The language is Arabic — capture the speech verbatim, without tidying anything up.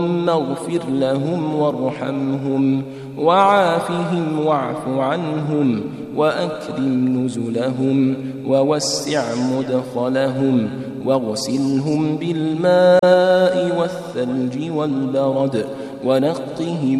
اغفر لهم وارحمهم وعافهم واعف عنهم وأكرم نزلهم ووسع مدخلهم واغسلهم بالماء والثلج والبرد ونقهم